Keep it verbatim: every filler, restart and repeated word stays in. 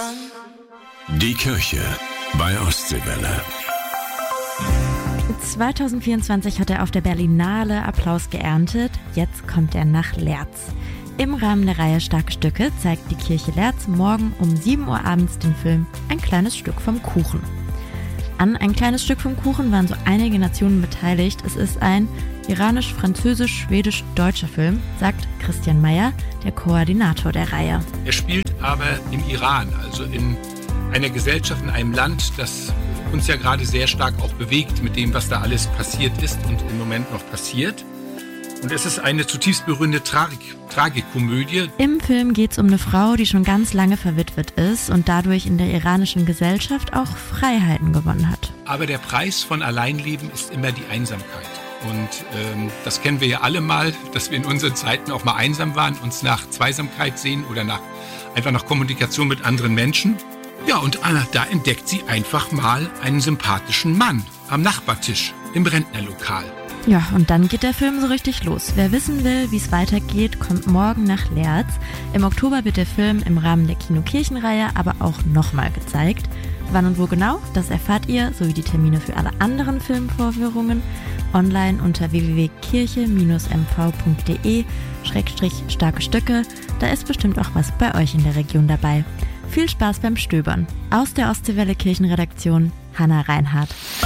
Die Kirche bei Ostseewelle. zwanzig vierundzwanzig hat er auf der Berlinale Applaus geerntet. Jetzt kommt er nach Leerz. Im Rahmen der Reihe Starke Stücke zeigt die Kirche Leerz morgen um sieben Uhr abends den Film Ein kleines Stück vom Kuchen. An Ein kleines Stück vom Kuchen waren so einige Nationen beteiligt. Es ist ein iranisch-französisch-schwedisch-deutscher Film, sagt Christian Meyer, der Koordinator der Reihe. Er spielt aber im Iran, also in einer Gesellschaft, in einem Land, das uns ja gerade sehr stark auch bewegt mit dem, was da alles passiert ist und im Moment noch passiert. Und es ist eine zutiefst berührende Tragik, Tragikomödie. Im Film geht es um eine Frau, die schon ganz lange verwitwet ist und dadurch in der iranischen Gesellschaft auch Freiheiten gewonnen hat. Aber der Preis von Alleinleben ist immer die Einsamkeit. Und ähm, das kennen wir ja alle mal, dass wir in unseren Zeiten auch mal einsam waren, uns nach Zweisamkeit sehen oder nach, einfach nach Kommunikation mit anderen Menschen. Ja, und Anna, da entdeckt sie einfach mal einen sympathischen Mann am Nachbartisch im Rentnerlokal. Ja, und dann geht der Film so richtig los. Wer wissen will, wie es weitergeht, kommt morgen nach Leerz. Im Oktober wird der Film im Rahmen der Kino-Kirchen-Reihe aber auch nochmal gezeigt. Wann und wo genau, das erfahrt ihr, sowie die Termine für alle anderen Filmvorführungen online unter w w w punkt kirche Bindestrich m v punkt d e Schrägstrich starke Stücke. Da ist bestimmt auch was bei euch in der Region dabei. Viel Spaß beim Stöbern. Aus der Ostseewelle Kirchenredaktion, Hannah Reinhardt.